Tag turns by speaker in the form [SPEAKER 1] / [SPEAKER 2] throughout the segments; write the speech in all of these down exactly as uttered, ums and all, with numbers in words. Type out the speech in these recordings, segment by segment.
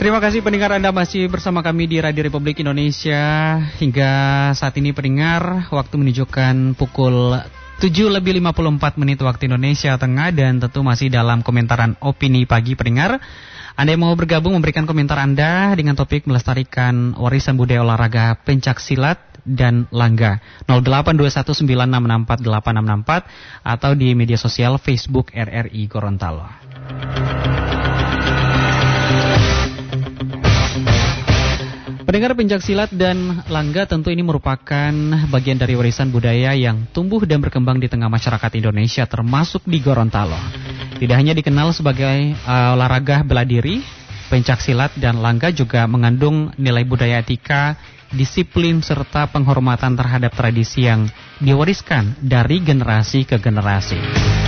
[SPEAKER 1] Terima kasih pendengar, Anda masih bersama kami di Radio Republik Indonesia. Hingga saat ini pendengar, waktu menunjukkan pukul tujuh lebih lima puluh empat menit waktu Indonesia Tengah. Dan tentu masih dalam komentaran opini pagi pendengar. Anda yang mau bergabung memberikan komentar Anda dengan topik melestarikan warisan budaya olahraga pencak silat dan langga nol delapan dua satu sembilan enam enam empat delapan enam enam empat atau di media sosial Facebook R R I Gorontalo. Pendengar, pencak silat dan langga tentu ini merupakan bagian dari warisan budaya yang tumbuh dan berkembang di tengah masyarakat Indonesia, termasuk di Gorontalo. Tidak hanya dikenal sebagai uh, olahraga bela diri, pencak silat dan langga juga mengandung nilai budaya etika, disiplin, serta penghormatan terhadap tradisi yang diwariskan dari generasi ke generasi.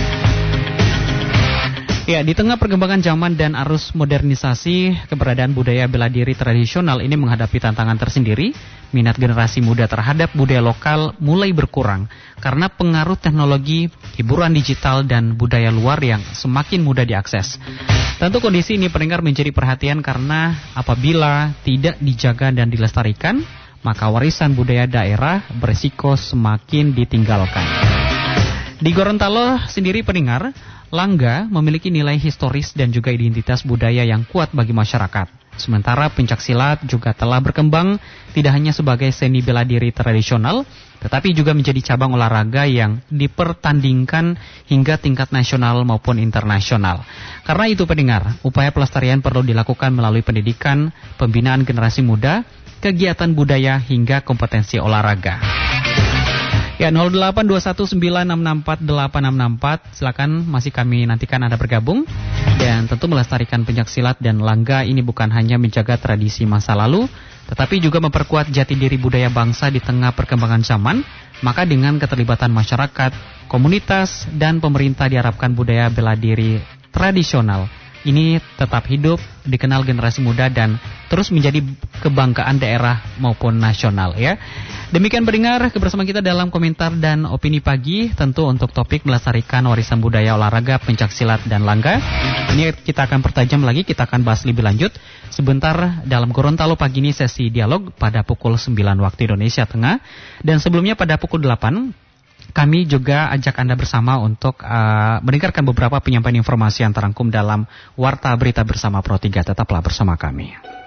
[SPEAKER 1] Ya, di tengah perkembangan zaman dan arus modernisasi, keberadaan budaya bela diri tradisional ini menghadapi tantangan tersendiri. Minat generasi muda terhadap budaya lokal mulai berkurang karena pengaruh teknologi, hiburan digital, dan budaya luar yang semakin mudah diakses. Tentu kondisi ini pendengar menjadi perhatian karena apabila tidak dijaga dan dilestarikan, maka warisan budaya daerah berisiko semakin ditinggalkan. Di Gorontalo sendiri pendengar, langga memiliki nilai historis dan juga identitas budaya yang kuat bagi masyarakat. Sementara pencak silat juga telah berkembang tidak hanya sebagai seni bela diri tradisional, tetapi juga menjadi cabang olahraga yang dipertandingkan hingga tingkat nasional maupun internasional. Karena itu pendengar, upaya pelestarian perlu dilakukan melalui pendidikan, pembinaan generasi muda, kegiatan budaya hingga kompetensi olahraga. Ya, nol delapan dua satu sembilan enam enam empat delapan enam enam empat, silakan masih kami nantikan Anda bergabung. Dan tentu melestarikan pencak silat dan langga ini bukan hanya menjaga tradisi masa lalu, tetapi juga memperkuat jati diri budaya bangsa di tengah perkembangan zaman. Maka dengan keterlibatan masyarakat, komunitas, dan pemerintah diharapkan budaya bela diri tradisional ini tetap hidup, dikenal generasi muda, dan terus menjadi kebanggaan daerah maupun nasional ya. Demikian pendengar, kebersamaan kita dalam komentar dan opini pagi, tentu untuk topik melestarikan warisan budaya olahraga pencak silat dan langga. Ini kita akan pertajam lagi, kita akan bahas lebih lanjut sebentar dalam Gorontalo pagi ini, sesi dialog pada pukul sembilan waktu Indonesia Tengah. Dan sebelumnya pada pukul delapan kami juga ajak Anda bersama untuk uh, mendengarkan beberapa penyampaian informasi yang terangkum dalam Warta Berita Bersama Pro tiga. Tetaplah bersama kami.